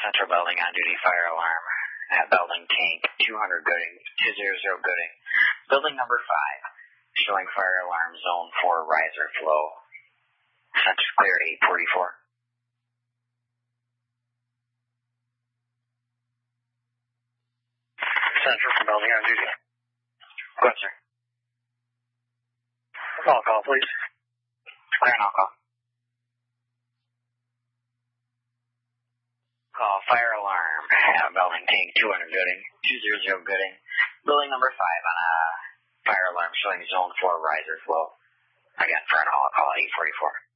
Central building on duty fire alarm at building tank 200 Gooding, 200 Gooding. Building number 5, showing fire alarm zone 4 riser flow. Center clear 844. Central from building on duty. Go ahead, sir. All call, please. Clear and all call. Call fire alarm at building tank 200 Gooding, 200 Gooding. Building number 5 on a fire alarm showing zone 4 riser flow. Again, for an all call 844.